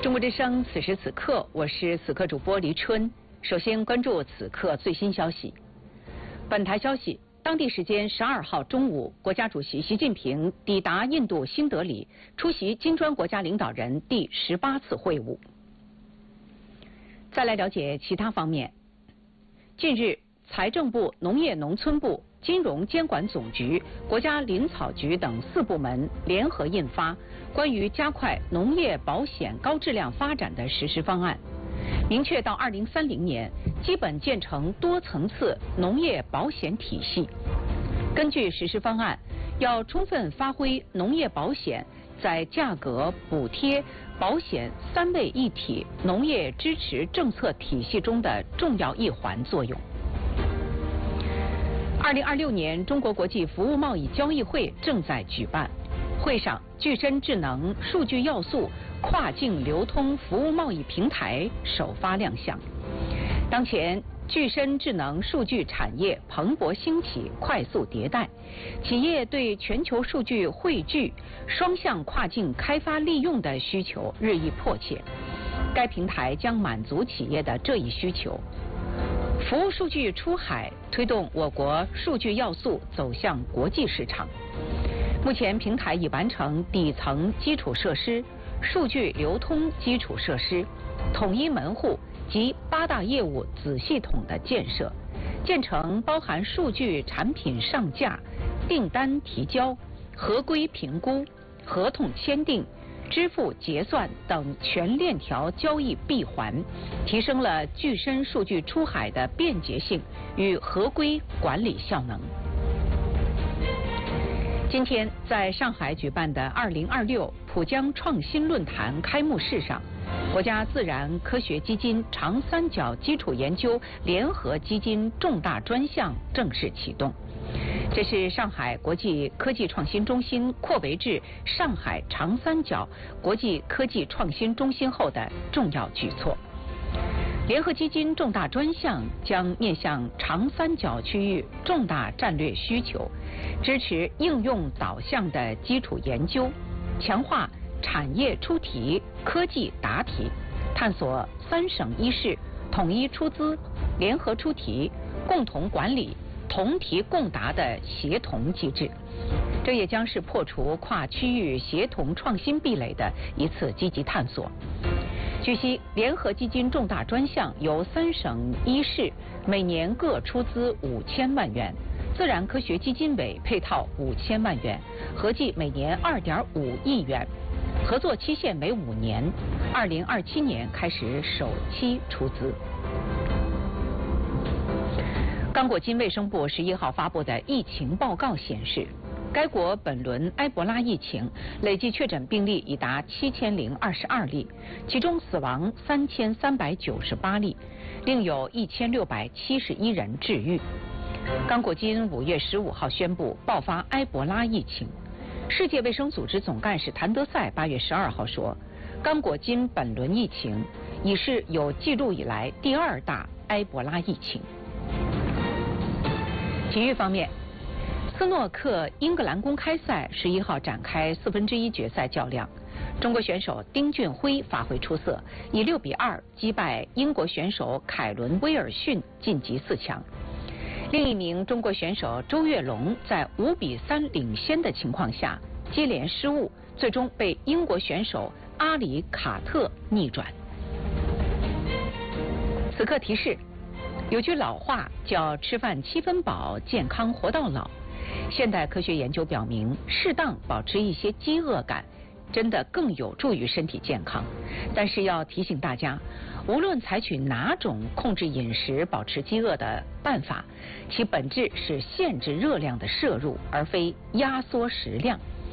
中国之声，此时此刻，我是此刻主播黎春。首先关注此刻最新消息。本台消息，当地时间12号中午，国家主席习近平抵达印度新德里，出席金砖国家领导人第18次会晤。再来了解其他方面。近日，财政部、农业农村部、金融监管总局、国家林草局等4部门联合印发关于加快农业保险高质量发展的实施方案，明确到2030年基本建成多层次农业保险体系。根据实施方案，要充分发挥农业保险在价格、补贴、保险3位一体农业支持政策体系中的重要一环作用。2026年中国国际服务贸易交易会正在举办，会上具身智能数据要素跨境流通服务贸易平台首发亮相。当前，具身智能数据产业蓬勃兴起，快速迭代，企业对全球数据汇聚、双向跨境开发利用的需求日益迫切。该平台将满足企业的这一需求。服务数据出海，推动我国数据要素走向国际市场。目前，平台已完成底层基础设施、数据流通基础设施、统一门户及8大业务子系统的建设，建成包含数据产品上架、订单提交、合规评估、合同签订、支付结算等全链条交易闭环，提升了具身数据出海的便捷性与合规管理效能。今天在上海举办的2026浦江创新论坛开幕式上，国家自然科学基金长三角基础研究联合基金重大专项正式启动。这是上海国际科技创新中心扩围至上海长三角国际科技创新中心后的重要举措。联合基金重大专项将面向长三角区域重大战略需求，支持应用导向的基础研究，强化产业出题、科技答题，探索3省1市统一出资、联合出题、共同管理、同题共答的协同机制。这也将是破除跨区域协同创新壁垒的一次积极探索。据悉，联合基金重大专项由3省1市每年各出资5000万元，自然科学基金委配套5000万元，合计每年2.5亿元，合作期限为5年，2027年开始首期出资。刚果金卫生部11号发布的疫情报告显示，该国本轮埃博拉疫情累计确诊病例已达7022例，其中死亡3398例，另有1671人治愈。刚果金5月15号宣布爆发埃博拉疫情。世界卫生组织总干事谭德赛8月12号说，刚果金本轮疫情已是有记录以来第2大埃博拉疫情。体育方面，斯诺克英格兰公开赛11号展开1/4决赛较量，中国选手丁俊晖发挥出色，以6比2击败英国选手凯伦威尔逊晋级4强。另一名中国选手周跃龙在5比3领先的情况下接连失误，最终被英国选手阿里卡特逆转。此刻提示，有句老话叫吃饭7分饱，健康活到老。现代科学研究表明，适当保持一些饥饿感真的更有助于身体健康。但是要提醒大家，无论采取哪种控制饮食、保持饥饿的办法，其本质是限制热量的摄入，而非压缩食量。